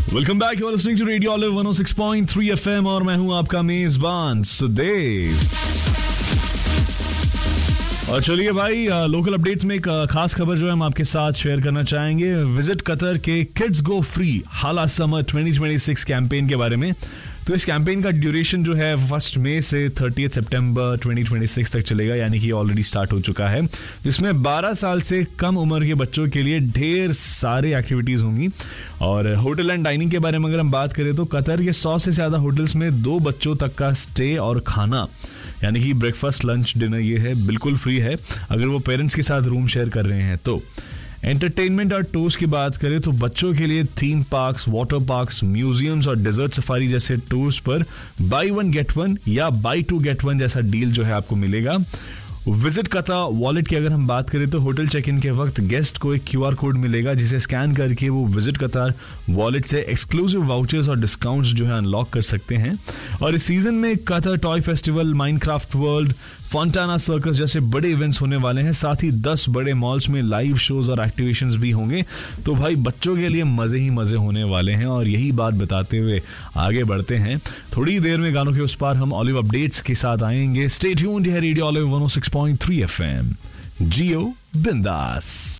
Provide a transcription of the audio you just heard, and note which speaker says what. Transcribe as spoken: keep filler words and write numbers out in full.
Speaker 1: Welcome back, you are listening to radio olive one O six point three FM और मैं हूं आपका मेजबान सुदेव। और चलिए भाई, लोकल अपडेट्स में एक खास खबर जो है हम आपके साथ शेयर करना चाहेंगे। विजिट कतर के किड्स गो फ्री हाला summer twenty twenty six campaign के बारे में। तो इस कैंपेन का ड्यूरेशन जो है फर्स्ट मई से थर्टियथ सितंबर ट्वेंटी ट्वेंटी सिक्स तक चलेगा, यानी कि ऑलरेडी स्टार्ट हो चुका है, जिसमें बारह साल से कम उम्र के बच्चों के लिए ढेर सारी एक्टिविटीज़ होंगी। और होटल एंड डाइनिंग के बारे में अगर हम बात करें तो कतर के सौ से ज़्यादा होटल्स में दो बच्चों तक का स्टे और खाना, यानी कि ब्रेकफास्ट लंच डिनर, ये है बिल्कुल फ्री है अगर वो पेरेंट्स के साथ रूम शेयर कर रहे हैं तो। एंटरटेनमेंट और टूर्स की बात करें तो बच्चों के लिए theme parks, water parks, museums और डेजर्ट सफारी जैसे टूर्स पर बाई वन गेट वन या बाई टू गेट वन जैसा डील जो है आपको मिलेगा। विजिट कतर वॉलेट की अगर हम बात करें तो होटल चेक इन के वक्त गेस्ट को एक क्यूआर कोड मिलेगा, जिसे स्कैन करके वो विजिट कतर वॉलेट से एक्सक्लूसिव वाउचर्स और डिस्काउंट्स जो है अनलॉक कर सकते हैं। और इस सीजन में Qatar toy festival, Minecraft world, फॉन्टाना circus जैसे बड़े इवेंट्स होने वाले हैं। साथ ही दस बड़े मॉल्स में लाइव शोज और एक्टिवेशंस भी होंगे। तो भाई बच्चों के लिए मजे ही मजे होने वाले हैं। और यही बात बताते हुए आगे बढ़ते हैं, थोड़ी देर में गानों के उस पार हम ऑलिव अपडेट्स के साथ आएंगे। स्टे ट्यून्ड है रेडियो ऑलिव वन ओ सिक्स पॉइंट थ्री एफएम। जियो बिंदास।